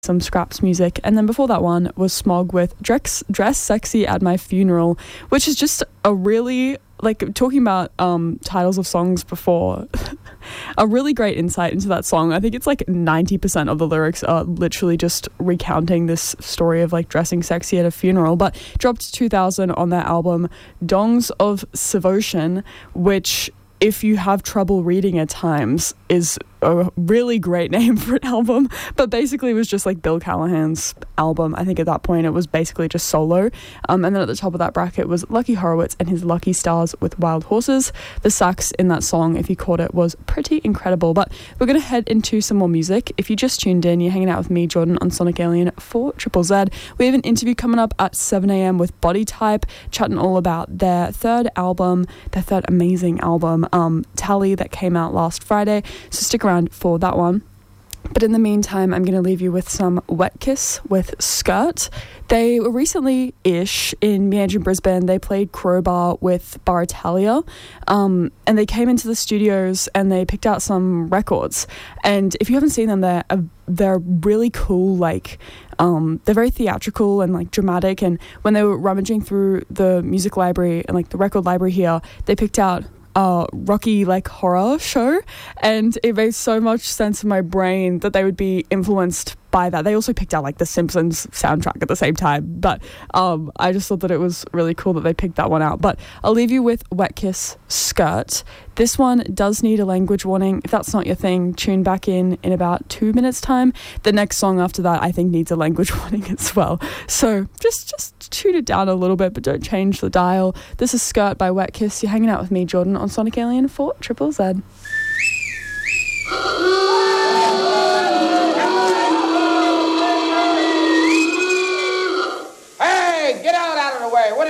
some Scraps music, and then before that one was Smog with Dress Sexy at My Funeral, which is just a really, like, talking about titles of songs before, a really great insight into that song. I think it's like 90% of the lyrics are literally just recounting this story of like dressing sexy at a funeral, but dropped 2000 on their album Dongs of Sevotion, which, if you have trouble reading at times, is a really great name for an album, but basically it was just like Bill Callahan's album. I think at that point it was basically just solo, and then at the top of that bracket was Lucky Horowitz and his Lucky Stars with Wild Horses. The sax in that song, if you caught it, was pretty incredible. But we're going to head into some more music. If you just tuned in, you're hanging out with me, Jordan, on Sonic Alien for Triple Z. We have an interview coming up at 7am with Body Type, chatting all about their third amazing album, Tally, that came out last Friday, so stick around for that one. But in the meantime, I'm going to leave you with some Wet Kiss with Skirt. They were recently-ish in Meandering Brisbane. They played Crowbar with Baritalia, and they came into the studios and they picked out some records. And if you haven't seen them, they're really cool. Like, they're very theatrical and like dramatic. And when they were rummaging through the music library and like the record library here, they picked out Rocky like horror show, and it made so much sense in my brain that they would be influenced by that. They also picked out like the Simpsons soundtrack at the same time, but I just thought that it was really cool that they picked that one out. But I'll leave you with Wet Kiss Skirt. This one does need a language warning. If that's not your thing, tune back in about 2 minutes time. The next song after that I think needs a language warning as well, so just tune it down a little bit, but don't change the dial. This is Skirt by Wet Kiss. You're hanging out with me, Jordan, on Sonic Alien for Triple Z.